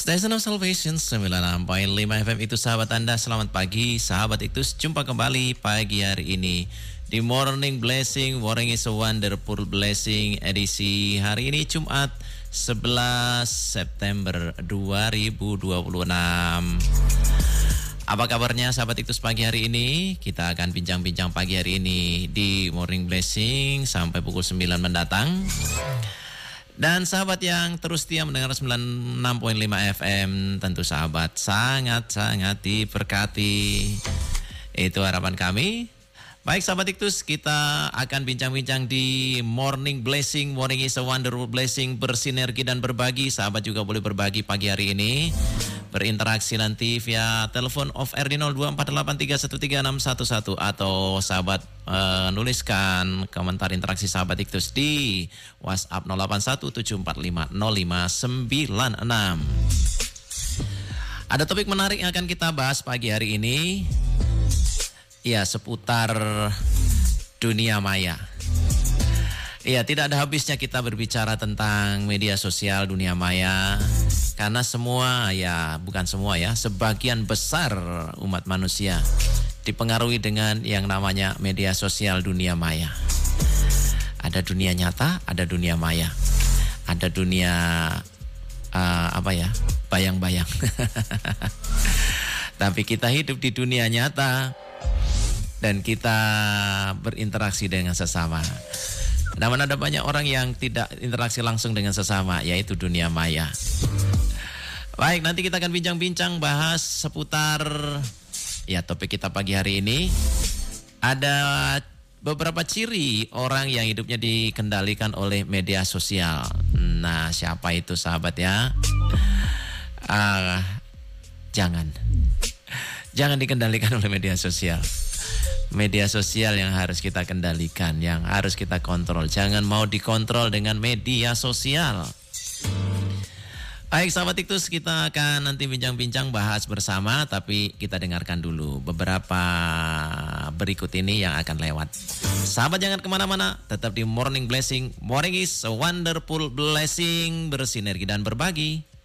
Station of Salvation 96.5 FM itu sahabat Anda. Selamat pagi sahabat Iktus. Jumpa kembali pagi hari ini di Morning Blessing. Morning is a Wonderful Blessing edisi hari ini Jumat 11 September 2026. Apa kabarnya sahabat Iktus pagi hari ini? Kita akan bincang-bincang pagi hari ini di Morning Blessing sampai pukul 9 mendatang. Dan sahabat yang terus setia mendengar 96.5 FM, tentu sahabat sangat-sangat diberkati. Itu harapan kami. Baik sahabat Iktus, kita akan bincang-bincang di Morning Blessing. Morning is a Wonderful Blessing, bersinergi dan berbagi. Sahabat juga boleh berbagi pagi hari ini. Berinteraksi nanti via telepon off air di 0248313611 atau sahabat nuliskan komentar interaksi sahabat Iktus di WhatsApp 0817450596. Ada topik menarik yang akan kita bahas pagi hari ini. Ya, seputar dunia maya. Iya, tidak ada habisnya kita berbicara tentang media sosial dunia maya. Karena semua, ya bukan semua ya, sebagian besar umat manusia dipengaruhi dengan yang namanya media sosial dunia maya. Ada dunia nyata, ada dunia maya. Ada dunia, bayang-bayang. Tapi kita hidup di dunia nyata dan kita berinteraksi dengan sesama. Namun ada banyak orang yang tidak interaksi langsung dengan sesama, yaitu dunia maya. Baik, nanti kita akan bincang-bincang bahas seputar ya topik kita pagi hari ini. Ada beberapa ciri orang yang hidupnya dikendalikan oleh media sosial. Nah, siapa itu sahabat ya? Jangan dikendalikan oleh media sosial. Media sosial yang harus kita kendalikan, yang harus kita kontrol. Jangan mau dikontrol dengan media sosial. Baik sahabat Iktus, kita akan nanti bincang-bincang bahas bersama, tapi kita dengarkan dulu beberapa berikut ini yang akan lewat. Sahabat jangan kemana-mana, tetap di Morning Blessing. Morning is a Wonderful Blessing, bersinergi dan berbagi.